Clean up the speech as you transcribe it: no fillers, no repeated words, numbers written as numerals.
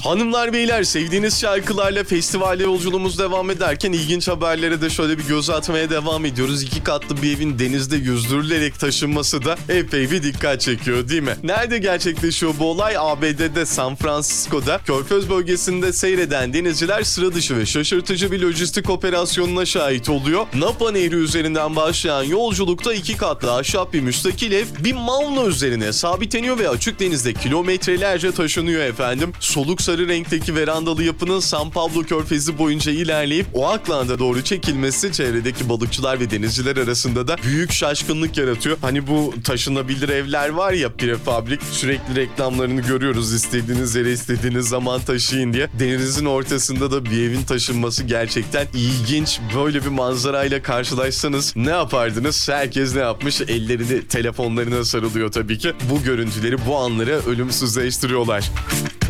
Hanımlar beyler, sevdiğiniz şarkılarla festivalde yolculuğumuz devam ederken ilginç haberlere de şöyle bir göz atmaya devam ediyoruz. 2 katlı bir evin denizde yüzdürülerek taşınması da epey bir dikkat çekiyor değil mi? Nerede gerçekleşiyor bu olay? ABD'de San Francisco'da Körfez bölgesinde seyreden denizciler sıra dışı ve şaşırtıcı bir lojistik operasyonuna şahit oluyor. Napa Nehri üzerinden başlayan yolculukta 2 katlı ahşap bir müstakil ev bir mavna üzerine sabitleniyor ve açık denizde kilometrelerce taşınıyor efendim. Soluk sarı renkteki verandalı yapının San Pablo Körfezi boyunca ilerleyip Oakland'a doğru çekilmesi çevredeki balıkçılar ve denizciler arasında da büyük şaşkınlık yaratıyor. Hani bu taşınabilir evler var ya, prefabrik, sürekli reklamlarını görüyoruz, istediğiniz yere istediğiniz zaman taşıyın diye. Denizin ortasında da bir evin taşınması gerçekten ilginç. Böyle bir manzarayla karşılaşsanız ne yapardınız? Herkes ne yapmış? Ellerini telefonlarına sarılıyor tabii ki. Bu görüntüleri, bu anları ölümsüzleştiriyorlar.